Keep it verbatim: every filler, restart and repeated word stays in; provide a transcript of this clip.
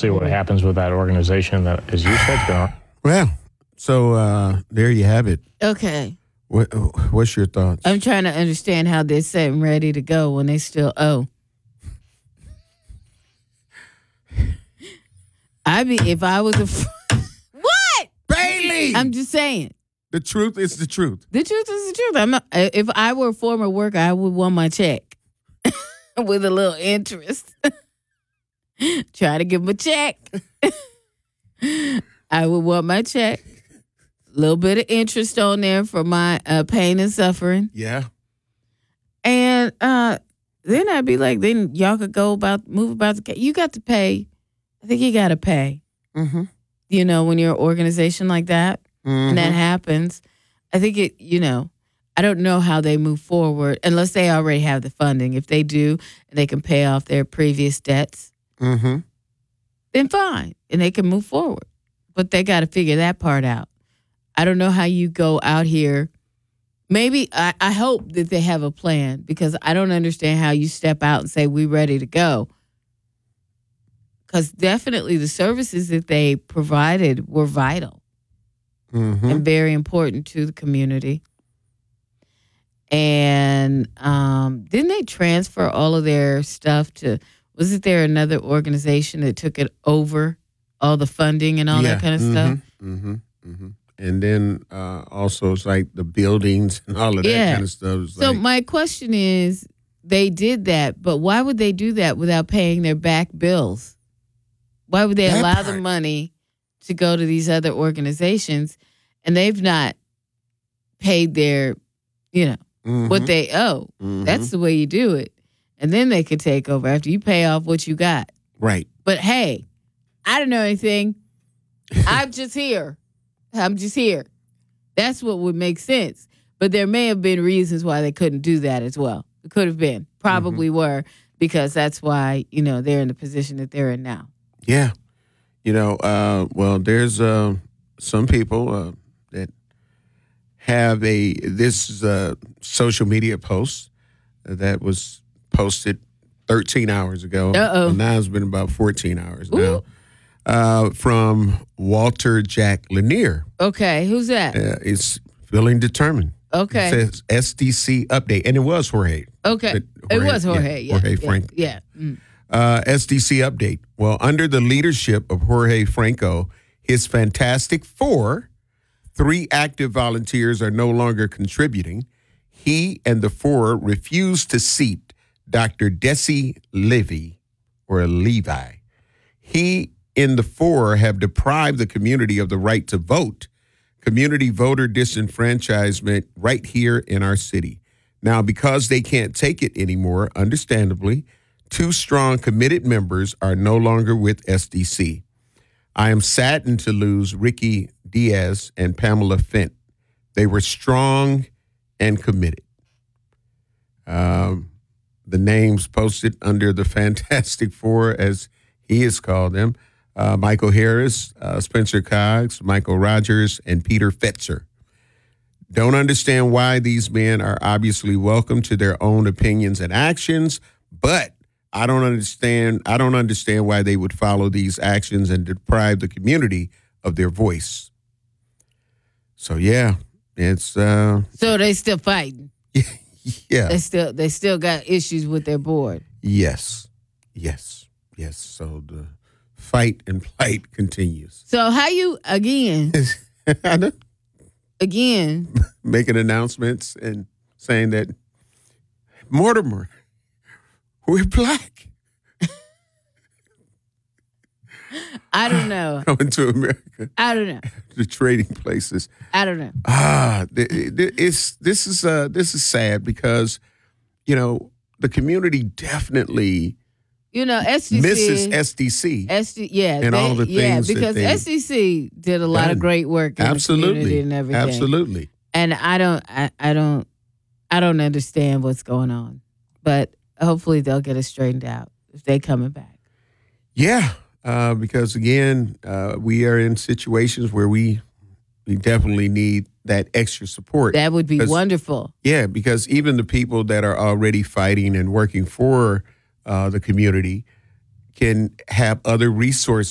see what happens with that organization that, as you said, going. Well, so uh, there you have it. Okay. What, what's your thoughts? I'm trying to understand how they're set and ready to go when they still owe. I mean, if I was a... F- what? Bailey! I'm just saying. The truth is the truth. The truth is the truth. I'm not, if I were a former worker, I would want my check with a little interest. Try to give them a check. I would want my check. A little bit of interest on there for my uh, pain and suffering. Yeah. And uh, then I'd be like, then y'all could go about, move about the case. You got to pay. I think you got to pay. Mm-hmm. You know, when you're an organization like that, Mm-hmm. and that happens, I think it, you know, I don't know how they move forward unless they already have the funding. If they do and they can pay off their previous debts, Mm-hmm. then fine. And they can move forward. But they got to figure that part out. I don't know how you go out here. Maybe, I, I hope that they have a plan because I don't understand how you step out and say, we're ready to go. Because definitely the services that they provided were vital. Mm-hmm. And very important to the community. And um, didn't they transfer all of their stuff to, wasn't there another organization that took it over, all the funding and all yeah. that kind of mm-hmm. stuff? Mm-hmm. Mm-hmm. And then uh, also it's like the buildings and all of that Yeah. kind of stuff. It's So like, my question is, they did that, but why would they do that without paying their back bills? Why would they That allow part. the money to go to these other organizations and they've not paid their, you know, mm-hmm. what they owe? Mm-hmm. That's the way you do it. And then they could take over after you pay off what you got. Right. But hey, I don't know anything. I'm just here. I'm just here. That's what would make sense. But there may have been reasons why they couldn't do that as well. It could have been. Probably Mm-hmm. were because that's why, you know, they're in the position that they're in now. Yeah. You know, uh, well, there's uh, some people uh, that have a, this is a social media post that was posted thirteen hours ago. Uh-oh. And now it's been about fourteen hours Ooh. now. Uh, from Walter Jack Lanier. Okay. Who's that? Uh, it's feeling determined. Okay. It says S D C update. And it was Jorge. Okay. Jorge, It was Jorge. Yeah, Yeah. Jorge yeah, Franco. Yeah. Mm. Uh, S D C update. Well, under the leadership of Jorge Franco, his Fantastic Four, three active volunteers are no longer contributing. He and the four refused to seat Doctor Desi Levy, or Levi. He and the four have deprived the community of the right to vote. Community voter disenfranchisement right here in our city. Now, because they can't take it anymore, understandably, two strong, committed members are no longer with S D C. I am saddened to lose Ricky Diaz and Pamela Fent. They were strong and committed. Um, the names posted under the Fantastic Four, as he has called them, uh, Michael Harris, uh, Spencer Coggs, Michael Rogers, and Peter Fetzer. Don't understand why these men are obviously welcome to their own opinions and actions, but I don't understand. I don't understand why they would follow these actions and deprive the community of their voice. So yeah, it's uh, So they still fighting. yeah, They still they still got issues with their board. yes, yes, yes. So the fight and plight continues. So how you again I know. again? Making announcements and saying that Mortimer, we're black. I don't know. Coming to America, I don't know. the trading places. I don't know. Ah, th- th- it's this is uh this is sad because, you know, the community definitely You know, S D C misses S D C. S D, yeah, and they, all the yeah, things that because they S D C did a lot done. of great work in the Absolutely, community and everything. absolutely. And I don't, I, I don't, I don't understand what's going on, but hopefully they'll get it straightened out if they coming back. Yeah, uh, because again, uh, we are in situations where we we definitely need that extra support. That would be 'Cause- wonderful. Yeah, because even the people that are already fighting and working for uh, the community can have other resources